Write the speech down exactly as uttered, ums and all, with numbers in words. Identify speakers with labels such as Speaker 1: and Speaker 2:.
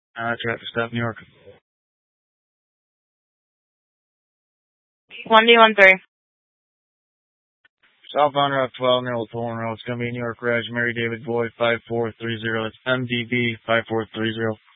Speaker 1: Uh, traffic stop, New York.
Speaker 2: one D one three.
Speaker 1: Southbound Route twelve, near Old Poland Road. It's going to be New York Garage, Mary David Boy, five four three zero. It's M D B five four three zero.